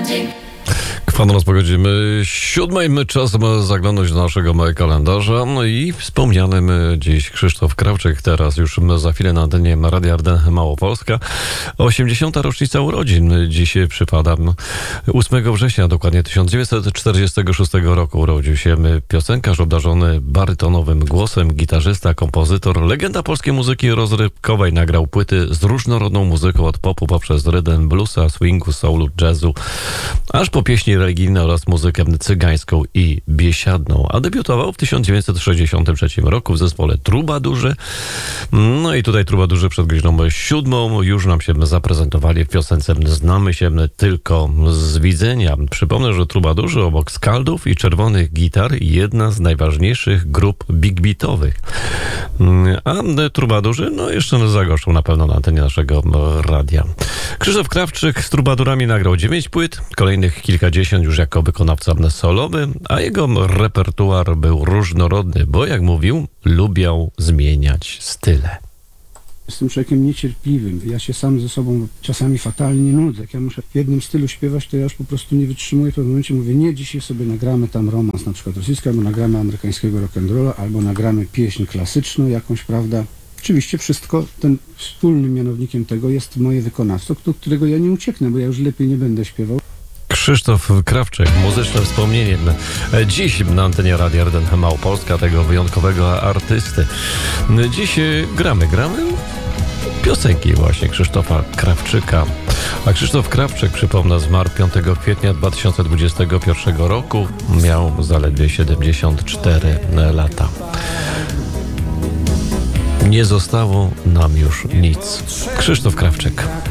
Kwadrans po godzinie 7. Czas zaglądać do naszego kalendarza. No i wspomnianym dziś Krzysztof Krawczyk, teraz już za chwilę na antenie Radia RDN Małopolska. 80. rocznica urodzin dziś przypada 8 września, dokładnie 1946 roku urodził się piosenkarz obdarzony barytonowym głosem, gitarzysta, kompozytor, legenda polskiej muzyki rozrywkowej. Nagrał płyty z różnorodną muzyką od popu poprzez rhythm, bluesa, swingu, soulu, jazzu, aż po pieśni religijne oraz muzykę cygańską i biesiadną. A debiutował w 1963 roku w zespole Trubadurzy. No i tutaj Trubadurzy przed godziną 7 już nam się zaprezentowali w piosence Znamy się tylko z widzenia. Przypomnę, że Trubadurzy obok Skaldów i Czerwonych Gitar jedna z najważniejszych grup big beatowych. A Trubadurzy jeszcze zagoszczą na pewno na antenie naszego radia. Krzysztof Krawczyk z Trubadurami nagrał 9 płyt, kolejnych kilkadziesiąt już jako wykonawca solowy, a jego repertuar był różnorodny, bo jak mówił, lubiał zmieniać style. Jestem człowiekiem niecierpliwym. Ja się sam ze sobą czasami fatalnie nudzę. Jak ja muszę w jednym stylu śpiewać, to ja już po prostu nie wytrzymuję. W pewnym momencie mówię, nie, dzisiaj sobie nagramy tam romans na przykład rosyjski, albo nagramy amerykańskiego rock'n'rolla, albo nagramy pieśń klasyczną jakąś, prawda? Oczywiście wszystko, ten wspólnym mianownikiem tego jest moje wykonawstwo, do którego ja nie ucieknę, bo ja już lepiej nie będę śpiewał. Krzysztof Krawczyk, muzyczne wspomnienie dziś na antenie Radia RDN Małopolska, tego wyjątkowego artysty. Dziś gramy piosenki właśnie Krzysztofa Krawczyka. A Krzysztof Krawczyk, przypomnę, zmarł 5 kwietnia 2021 roku. Miał zaledwie 74 lata. Nie zostało nam już nic. Krzysztof Krawczyk.